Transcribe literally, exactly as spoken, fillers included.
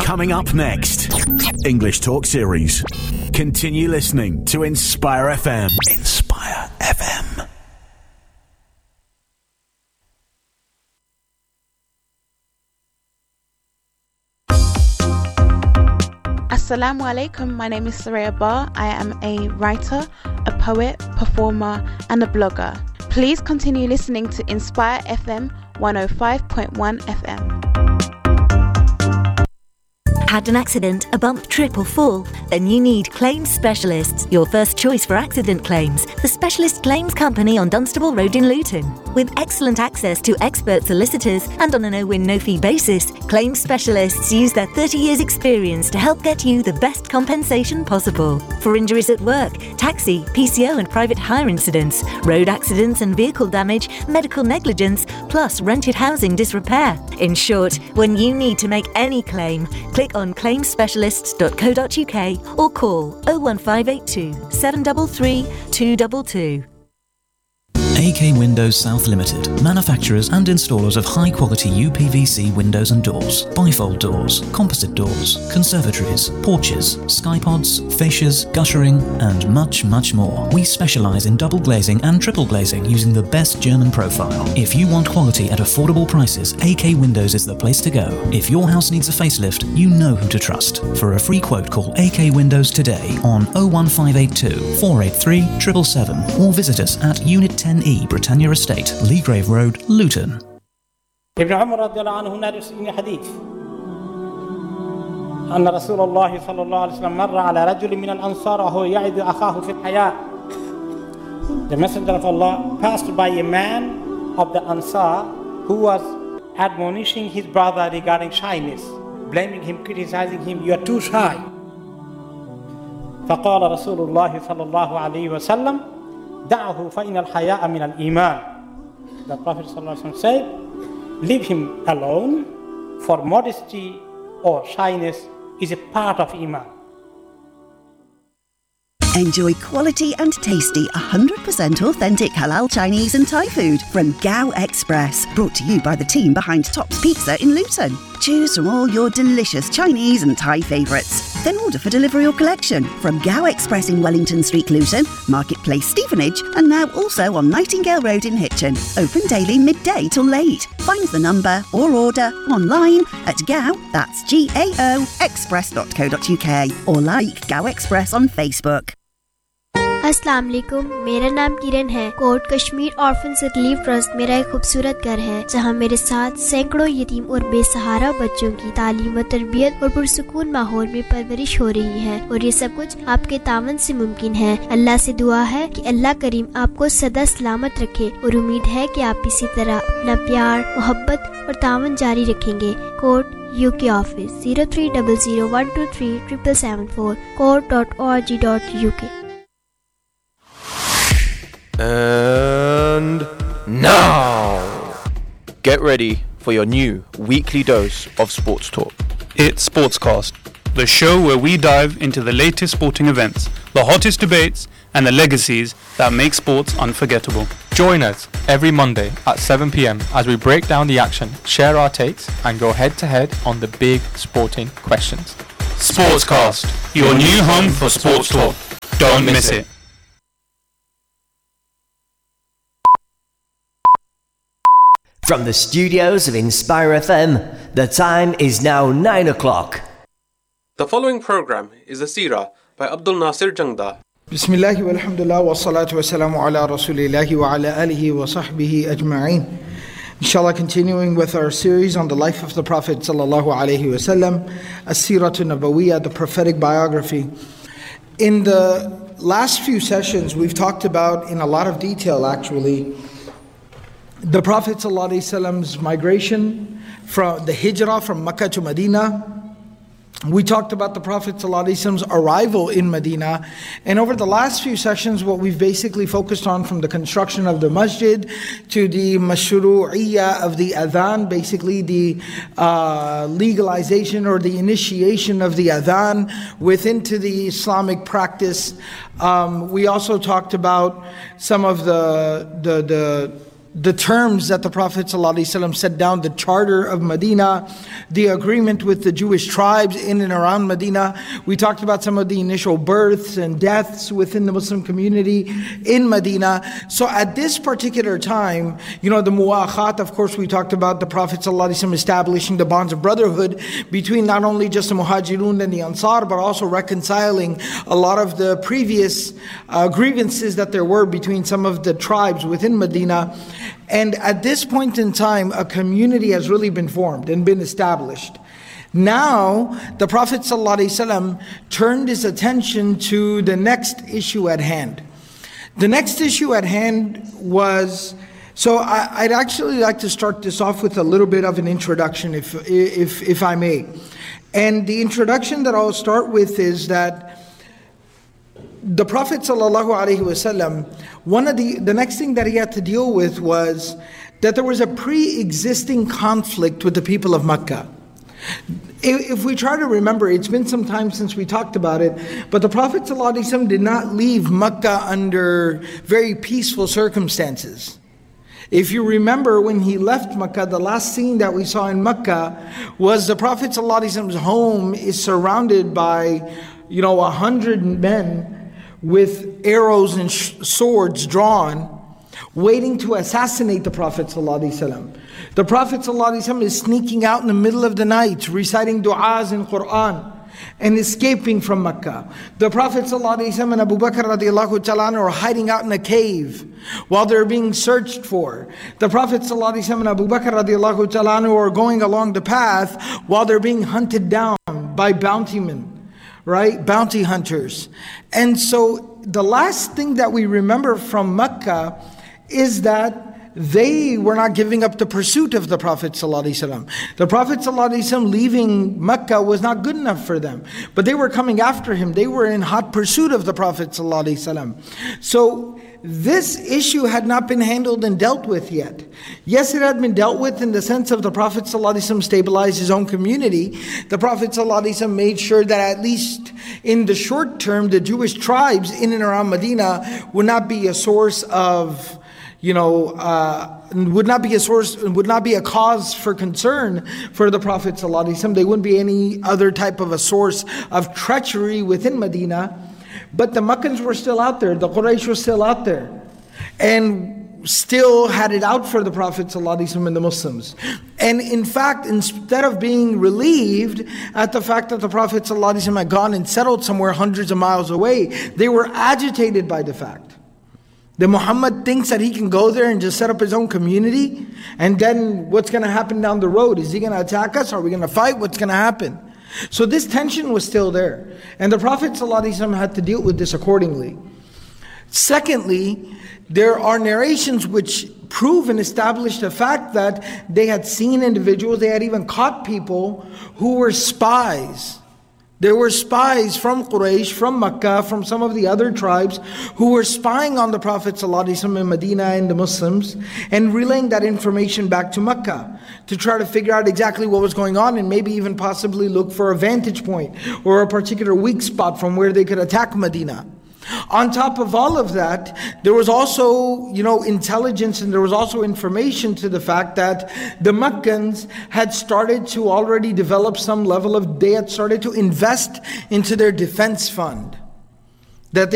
Coming up next, English Talk Series. Continue listening to Inspire F M. Inspire F M. Assalamu alaikum, my name is Saraya Bar. I am a writer, a poet, performer and a blogger. Please continue listening to Inspire F M one oh five point one F M. Had an accident, a bump, trip or fall? Then you need Claims Specialists, your first choice for accident claims. The specialist claims company on Dunstable Road in Luton. With excellent access to expert solicitors and on a no-win, no-fee basis, Claims Specialists use their thirty years experience to help get you the best compensation possible. For injuries at work, taxi, P C O and private hire incidents, road accidents and vehicle damage, medical negligence, plus rented housing disrepair. In short, when you need to make any claim, click on claims specialists dot co dot uk or call oh one five eight two, seven three three, two two two. A K Windows South Limited, manufacturers and installers of high-quality U P V C windows and doors, bifold doors, composite doors, conservatories, porches, skypods, fascias, guttering, and much, much more. We specialise in double glazing and triple glazing using the best German profile. If you want quality at affordable prices, A K Windows is the place to go. If your house needs a facelift, you know who to trust. For a free quote, call A K Windows today on oh one five eight two, four eight three, seven seven seven or visit us at Unit ten E, Britannia Estate, Leagrave Road, Luton. ابن عمر رضي الله عنه نرس إن حديث أن رسول الله صلى الله عليه وسلم مر على رجل من الأنصار وهو يعد أخاه في الحياة. The Messenger of Allah passed by a man of the Ansar who was admonishing his brother regarding shyness, blaming him, criticizing him, you are too shy. فقال رسول الله صلى الله عليه وسلم دعه فإن الحياء من الإيمان. The Prophet ﷺ said, leave him alone, for modesty or shyness is a part of Iman. Enjoy quality and tasty one hundred percent authentic halal Chinese and Thai food from Gao Express, brought to you by the team behind Tops Pizza in Luton. Choose from all your delicious Chinese and Thai favourites. Then order for delivery or collection from Gao Express in Wellington Street, Luton, Marketplace, Stevenage, and now also on Nightingale Road in Hitchin. Open daily midday till late. Find the number or order online at Gao, that's G A O, express dot co dot uk, or like Gao Express on Facebook. अस्सलाम वालेकुम, मेरा नाम किरण है। Coat Kashmir orphan relief trust मेरा एक खूबसूरत घर है जहां मेरे साथ सैकड़ों यतीम और बेसहारा बच्चों की तालीम व तरबियत और पुरसुकून माहौल में परवरिश हो रही है, और ये सब कुछ आपके तावन से मुमकिन है। अल्लाह से दुआ है कि अल्लाह करीम आपको सदा सलामत रखे, और उम्मीद है कि आप इसी तरह अपना प्यार, मोहब्बत और तावन जारी रखेंगे। Coat UK office zero three double zero one two three triple seven four coat dot O R G dot U के। And now, get ready for your new weekly dose of sports talk. It's Sportscast, the show where we dive into the latest sporting events, the hottest debates, and the legacies that make sports unforgettable. Join us every Monday at seven p.m. as we break down the action, share our takes, and go head-to-head on the big sporting questions. Sportscast, your new home for sports talk. Don't miss it. From the studios of Inspire F M, the time is now nine o'clock. The following program is a seerah by Abdul Nasir Jangda. Bismillah walhamdulillah wa salatu wa salamu ala rasulillahi wa ala alihi wa sahbihi ajma'een. Inshallah, continuing with our series on the life of the Prophet sallallahu alaihi wasallam, as-Siratu Nabawiyya, the prophetic biography. In the last few sessions, we've talked about in a lot of detail actually the Prophet ﷺ's migration, from the hijrah from Mecca to Medina. We talked about the Prophet ﷺ's arrival in Medina. And over the last few sessions, what we've basically focused on, from the construction of the masjid to the mashru'iyya of the adhan, basically the uh, legalization or the initiation of the adhan within to the Islamic practice. Um, we also talked about some of the the, the the terms that the Prophet ﷺ set down, the charter of Medina, the agreement with the Jewish tribes in and around Medina. We talked about some of the initial births and deaths within the Muslim community in Medina. So at this particular time, you know, the muwakhat, of course, we talked about the Prophet ﷺ establishing the bonds of brotherhood between not only just the Muhajirun and the Ansar, but also reconciling a lot of the previous uh, grievances that there were between some of the tribes within Medina. And at this point in time, a community has really been formed and been established. Now, the Prophet ﷺ turned his attention to the next issue at hand. The next issue at hand was, so I, I'd actually like to start this off with a little bit of an introduction, if, if, if I may. And the introduction that I'll start with is that the Prophet ﷺ, one of the, the next thing that he had to deal with was that there was a pre-existing conflict with the people of Mecca. If we try to remember, it's been some time since we talked about it, but the Prophet ﷺ did not leave Mecca under very peaceful circumstances. If you remember, when he left Mecca, the last scene that we saw in Mecca was the Prophet ﷺ's home is surrounded by, you know, a hundred men with arrows and sh- swords drawn, waiting to assassinate the Prophet ﷺ. The Prophet ﷺ is sneaking out in the middle of the night, reciting du'as in Quran, and escaping from Mecca. The Prophet ﷺ and Abu Bakr radiallahu ta'ala are hiding out in a cave while they're being searched for. The Prophet ﷺ and Abu Bakr radiallahu ta'ala are going along the path while they're being hunted down by bountymen. Right? Bounty hunters. And so the last thing that we remember from Mecca is that they were not giving up the pursuit of the Prophet ﷺ. The Prophet ﷺ leaving Mecca was not good enough for them. But they were coming after him. They were in hot pursuit of the Prophet ﷺ. So this issue had not been handled and dealt with yet. Yes, it had been dealt with in the sense of the Prophet ﷺ stabilized his own community. The Prophet ﷺ made sure that at least in the short term, the Jewish tribes in and around Medina would not be a source of, you know, uh, would not be a source, would not be a cause for concern for the Prophet ﷺ. They wouldn't be any other type of a source of treachery within Medina. But the Meccans were still out there, the Quraysh were still out there, and still had it out for the Prophet ﷺ and the Muslims. And in fact, instead of being relieved at the fact that the Prophet ﷺ had gone and settled somewhere hundreds of miles away, they were agitated by the fact that Muhammad thinks that he can go there and just set up his own community, and then what's going to happen down the road? Is he going to attack us? Are we going to fight? What's going to happen? So this tension was still there. And the Prophet ﷺ had to deal with this accordingly. Secondly, there are narrations which prove and establish the fact that they had seen individuals, they had even caught people who were spies. There were spies from Quraysh, from Mecca, from some of the other tribes who were spying on the Prophet ﷺ in Medina and the Muslims and relaying that information back to Mecca to try to figure out exactly what was going on and maybe even possibly look for a vantage point or a particular weak spot from where they could attack Medina. On top of all of that, there was also, you know, intelligence, and there was also information to the fact that the Meccans had started to already develop some level of, they had started to invest into their defense fund. That they